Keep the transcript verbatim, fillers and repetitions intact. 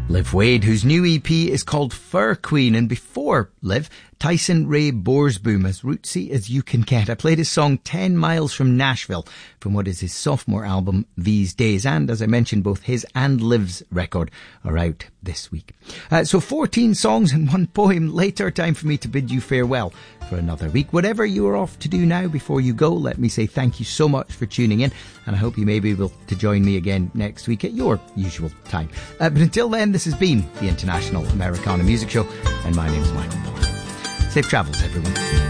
Liv Wade, whose new E P is called Fur Queen, and before Liv, Tyson Ray Borsboom, as rootsy as you can get. I played his song ten miles from Nashville from what is his sophomore album These Days, and as I mentioned, both his and Liv's record are out this week. Uh, so fourteen songs and one poem later, time for me to bid you farewell for another week. Whatever you are off to do now before you go, let me say thank you so much for tuning in, and I hope you may be able to join me again next week at your usual time. Uh, but until then, this has been the International Americana Music Show, and my name is Michael Moore. Safe travels, everyone.